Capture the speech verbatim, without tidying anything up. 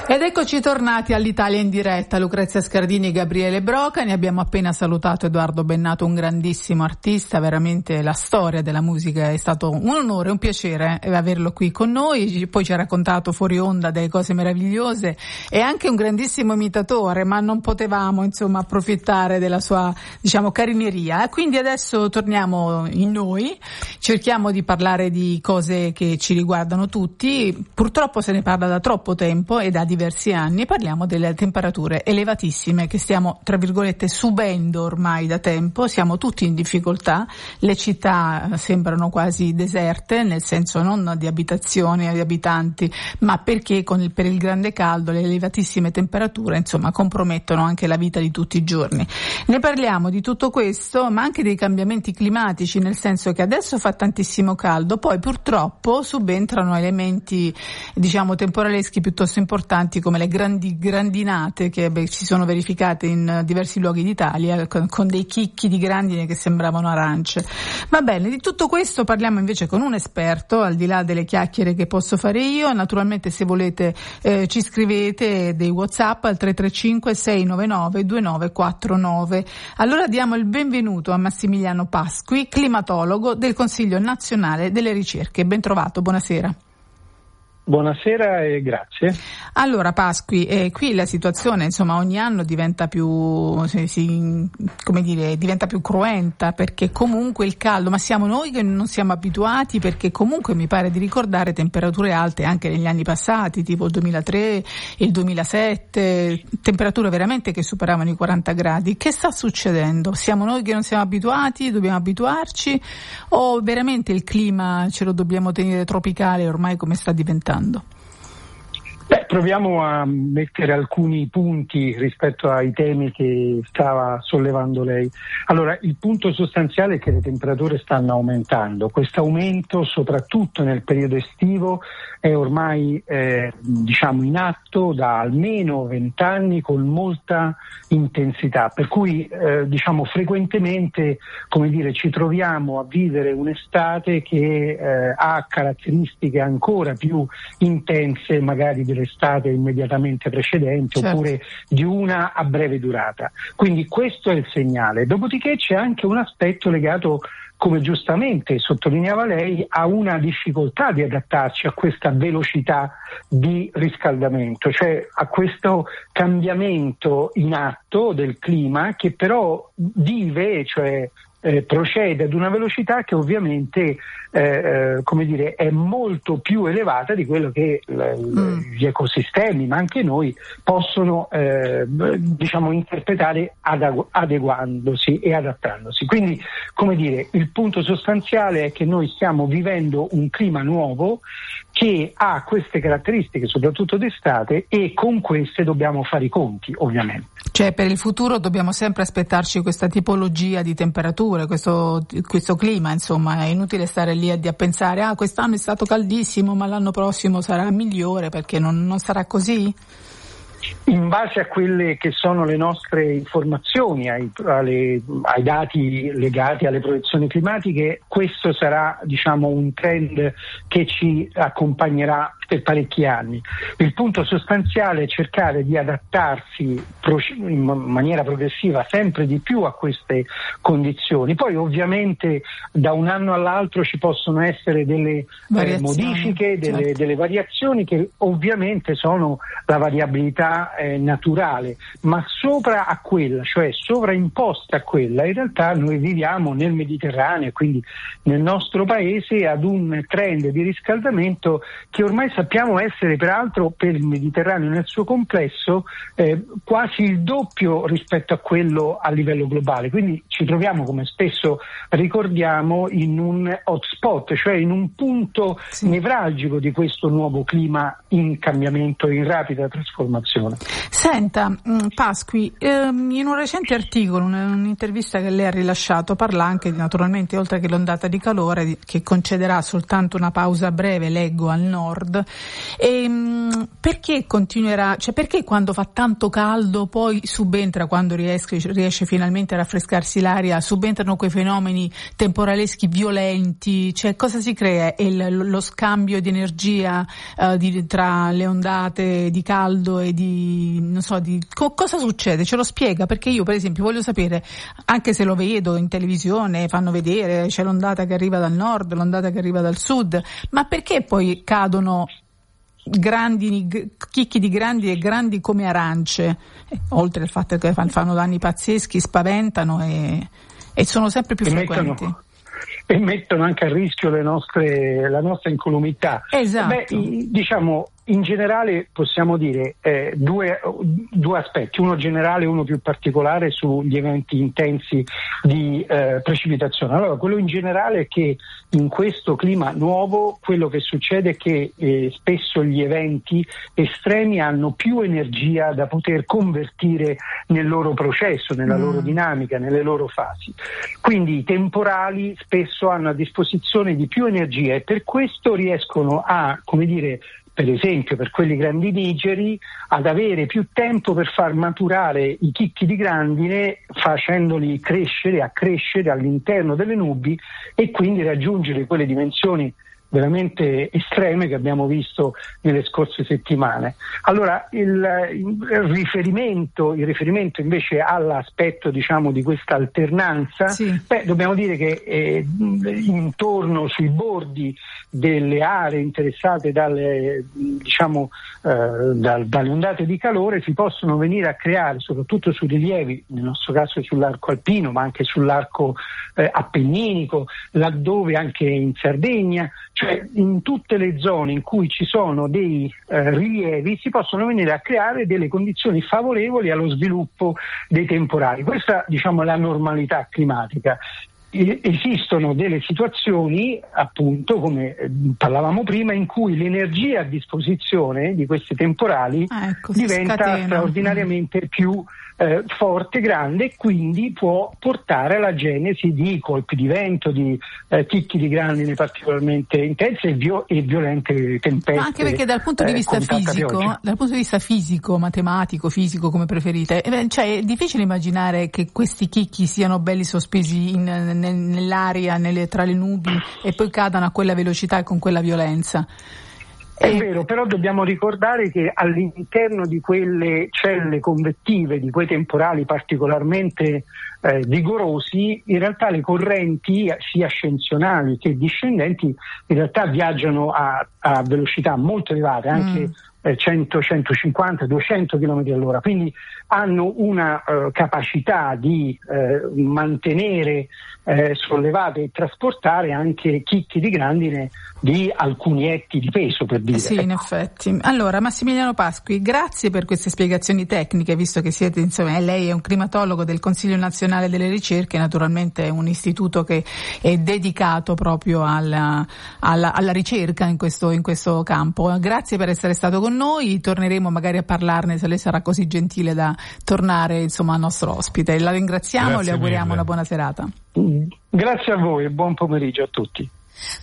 Ed eccoci tornati all'Italia in diretta. Lucrezia Scardini e Gabriele Broca. Ne abbiamo appena salutato Edoardo Bennato, un grandissimo artista, veramente la storia della musica. È stato un onore, un piacere averlo qui con noi. Poi ci ha raccontato fuori onda delle cose meravigliose, è anche un grandissimo imitatore, ma non potevamo insomma approfittare della sua, diciamo, carineria. Quindi adesso torniamo in noi, cerchiamo di parlare di cose che ci riguardano tutti. Purtroppo se ne parla da troppo tempo e da diversi anni. Parliamo delle temperature elevatissime che stiamo, tra virgolette, subendo ormai da tempo. Siamo tutti in difficoltà, le città sembrano quasi deserte, nel senso non di abitazioni e di abitanti, ma perché con il, per il grande caldo, le elevatissime temperature insomma compromettono anche la vita di tutti i giorni. Ne parliamo di tutto questo, ma anche dei cambiamenti climatici, nel senso che adesso fa tantissimo caldo, poi purtroppo subentrano elementi, diciamo, temporaleschi piuttosto importanti, come le grandi grandinate che beh, si sono verificate in diversi luoghi d'Italia, con, con dei chicchi di grandine che sembravano arance. Va bene, di tutto questo parliamo invece con un esperto, al di là delle chiacchiere che posso fare io. Naturalmente, se volete eh, ci scrivete dei WhatsApp al tre tre cinque sei nove nove due nove quattro nove. Allora diamo il benvenuto a Massimiliano Pasqui, climatologo del Consiglio Nazionale delle Ricerche. Ben trovato, buonasera. Buonasera e grazie. Allora Pasqui, eh, qui la situazione insomma ogni anno diventa più, si, si, come dire, diventa più cruenta, perché comunque il caldo, ma siamo noi che non siamo abituati, perché comunque mi pare di ricordare temperature alte anche negli anni passati, tipo il duemilatré, il duemilasette, temperature veramente che superavano i quaranta gradi. Che sta succedendo? Siamo noi che non siamo abituati, dobbiamo abituarci, o veramente il clima ce lo dobbiamo tenere tropicale ormai come sta diventando? Beh, proviamo a mettere alcuni punti rispetto ai temi che stava sollevando lei. Allora, il punto sostanziale è che le temperature stanno aumentando. Questo aumento, soprattutto nel periodo estivo, è ormai eh, diciamo in atto da almeno vent'anni con molta intensità, per cui eh, diciamo frequentemente, come dire, ci troviamo a vivere un'estate che eh, ha caratteristiche ancora più intense magari dell'estate immediatamente precedente, certo, oppure di una a breve durata. Quindi questo è il segnale. Dopodiché c'è anche un aspetto legato, come giustamente sottolineava lei, a una difficoltà di adattarci a questa velocità di riscaldamento, cioè a questo cambiamento in atto del clima che però vive, cioè eh, procede ad una velocità che ovviamente eh, come dire, è molto più elevata di quello che l- mm. gli ecosistemi, ma anche noi, possono eh, diciamo interpretare adegu- adeguandosi e adattandosi. Quindi, come dire, il punto sostanziale è che noi stiamo vivendo un clima nuovo che ha queste caratteristiche, soprattutto d'estate, e con queste dobbiamo fare i conti, ovviamente. Cioè, per il futuro dobbiamo sempre aspettarci questa tipologia di temperature, questo, questo clima, insomma, è inutile stare lì a, a pensare ah quest'anno è stato caldissimo ma l'anno prossimo sarà migliore, perché non, non sarà così? In base a quelle che sono le nostre informazioni, ai, alle, ai dati legati alle proiezioni climatiche, questo sarà, diciamo, un trend che ci accompagnerà per parecchi anni. Il punto sostanziale è cercare di adattarsi in maniera progressiva sempre di più a queste condizioni. Poi ovviamente da un anno all'altro ci possono essere delle eh, modifiche, delle, certo. delle variazioni che ovviamente sono la variabilità eh, naturale, ma sopra a quella, cioè sovraimposta a quella, in realtà noi viviamo nel Mediterraneo, quindi nel nostro paese, ad un trend di riscaldamento che ormai sappiamo essere peraltro per il Mediterraneo nel suo complesso eh, quasi il doppio rispetto a quello a livello globale. Quindi ci troviamo, come spesso ricordiamo, in un hotspot, cioè in un punto sì. nevralgico di questo nuovo clima in cambiamento, in rapida trasformazione. situazione. Senta, Pasqui, ehm, in un recente articolo, un'intervista che lei ha rilasciato, parla anche naturalmente, oltre che l'ondata di calore, che concederà soltanto una pausa breve, leggo, al nord. E, mh, perché continuerà, cioè perché quando fa tanto caldo poi subentra, quando riesce, riesce finalmente a raffrescarsi l'aria, subentrano quei fenomeni temporaleschi violenti? Cioè cosa si crea? Il, lo scambio di energia uh, di, tra le ondate di caldo e di, non so, di co- cosa succede? Ce lo spiega? Perché io per esempio voglio sapere, anche se lo vedo in televisione, fanno vedere c'è l'ondata che arriva dal nord, l'ondata che arriva dal sud, ma perché poi cadono grandi chicchi di grandi e grandi come arance, eh, oltre al fatto che fanno danni pazzeschi, spaventano e, e sono sempre più e frequenti mettono, e mettono anche a rischio le nostre, la nostra incolumità. Esatto. Beh, diciamo, in generale possiamo dire eh, due, due aspetti, uno generale e uno più particolare sugli eventi intensi di eh, precipitazione. Allora, quello in generale è che in questo clima nuovo quello che succede è che eh, spesso gli eventi estremi hanno più energia da poter convertire nel loro processo, nella mm. loro dinamica, nelle loro fasi. Quindi i temporali spesso hanno a disposizione di più energia e per questo riescono a, come dire, per esempio per quelli grandinigeri, ad avere più tempo per far maturare i chicchi di grandine, facendoli crescere, accrescere all'interno delle nubi e quindi raggiungere quelle dimensioni veramente estreme che abbiamo visto nelle scorse settimane. Allora il, il riferimento il riferimento invece all'aspetto, diciamo, di questa alternanza, sì. beh, dobbiamo dire che eh, intorno sui bordi delle aree interessate dalle, diciamo, eh, dal, dalle ondate di calore si possono venire a creare, soprattutto sui rilievi, nel nostro caso sull'arco alpino, ma anche sull'arco eh, appenninico, laddove anche in Sardegna, cioè in tutte le zone in cui ci sono dei eh, rilievi si possono venire a creare delle condizioni favorevoli allo sviluppo dei temporali. Questa, diciamo, è la normalità climatica. Esistono delle situazioni, appunto, come parlavamo prima, in cui l'energia a disposizione di questi temporali ah, ecco, diventa scatena. straordinariamente più eh, forte, grande, e quindi può portare alla genesi di colpi di vento, di eh, chicchi di grandine particolarmente intense e, vio- e violente tempeste. Ma anche perché dal punto di vista eh, fisico, dal punto di vista fisico, matematico, fisico, come preferite, eh, cioè è difficile immaginare che questi chicchi siano belli sospesi in nell'aria, nelle, tra le nubi, e poi cadano a quella velocità e con quella violenza. È e... vero, però dobbiamo ricordare che all'interno di quelle celle convettive, di quei temporali particolarmente eh, vigorosi, in realtà le correnti sia ascensionali che discendenti in realtà viaggiano a, a velocità molto elevate, anche mm. cento, centocinquanta, duecento chilometri all'ora, quindi hanno una uh, capacità di uh, mantenere uh, sollevate e trasportare anche chicchi di grandine di alcuni etti di peso, per dire. Sì, in effetti. Allora, Massimiliano Pasqui, grazie per queste spiegazioni tecniche, visto che siete, insomma, lei è un climatologo del Consiglio Nazionale delle Ricerche, naturalmente è un istituto che è dedicato proprio alla, alla, alla ricerca in questo, in questo campo. Grazie per essere stato con noi, torneremo magari a parlarne se lei sarà così gentile da tornare, insomma, al nostro ospite. La ringraziamo e le auguriamo mille. Una buona serata. Grazie a voi e buon pomeriggio a tutti.